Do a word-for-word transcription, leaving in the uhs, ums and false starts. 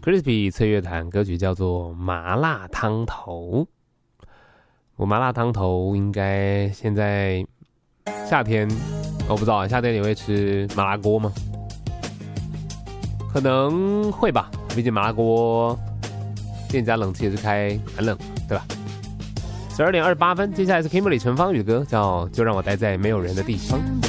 Crispy 翠乐团歌曲叫做《麻辣汤头》。我麻辣汤头应该现在夏天，我不知道夏天你会吃麻辣锅吗？可能会吧，毕竟麻辣锅店家冷气也是开很冷，对吧？十二点二十八分，接下来是 Kimberly 陈芳宇的歌，叫《就让我待在没有人的地方》。